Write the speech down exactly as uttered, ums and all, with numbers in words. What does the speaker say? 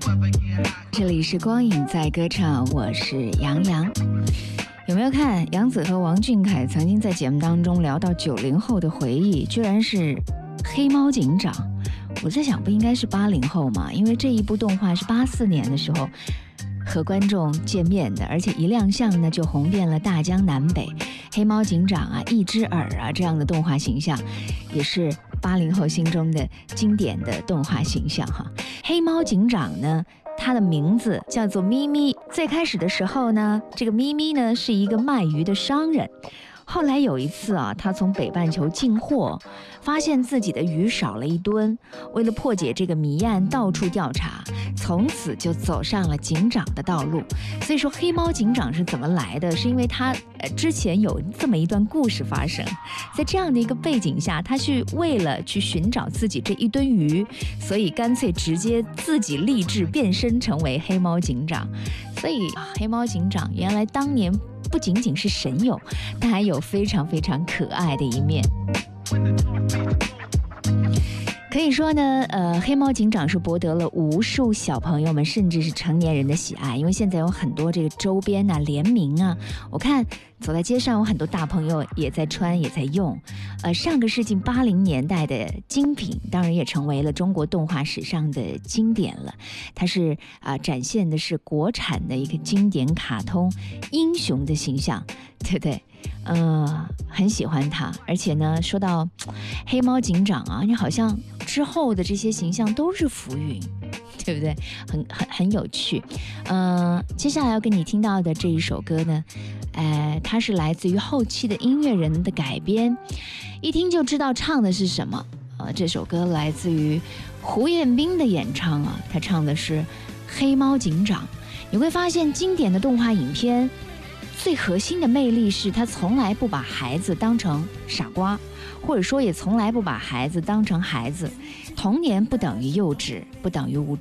这里是光影在歌唱，我是杨洋。有没有看杨紫和王俊凯曾经在节目当中聊到九零后的回忆，居然是黑猫警长。我在想，不应该是八零后吗？因为这一部动画是八四年的时候和观众见面的，而且一亮相呢就红遍了大江南北。黑猫警长啊，一只耳啊，这样的动画形象也是八零后心中的经典的动画形象哈。黑猫警长呢，他的名字叫做咪咪。最开始的时候呢，这个咪咪呢是一个卖鱼的商人。后来有一次啊，他从北半球进货，发现自己的鱼少了一吨。为了破解这个谜案，到处调查，从此就走上了警长的道路。所以说，黑猫警长是怎么来的？是因为他呃之前有这么一段故事发生，在这样的一个背景下，他是为了去寻找自己这一吨鱼，所以干脆直接自己立志变身成为黑猫警长。所以，黑猫警长原来当年不仅仅是神勇，他还有非常非常可爱的一面。可以说呢，呃，黑猫警长是博得了无数小朋友们甚至是成年人的喜爱，因为现在有很多这个周边啊、联名啊，我看走在街上有很多大朋友也在穿也在用。呃，上个世纪八零年代的精品，当然也成为了中国动画史上的经典了。它是啊、呃，展现的是国产的一个经典卡通英雄的形象，对不对？呃，很喜欢它。而且呢，说到黑猫警长啊，你好像之后的这些形象都是浮云，对不对？很很很有趣。呃，接下来要跟你听到的这一首歌呢，呃，它是来自于后期的音乐人的改编，一听就知道唱的是什么。呃，这首歌来自于胡彦斌的演唱啊，他唱的是《黑猫警长》。你会发现，经典的动画影片最核心的魅力是，他从来不把孩子当成傻瓜，或者说也从来不把孩子当成孩子。童年不等于幼稚，不等于无知。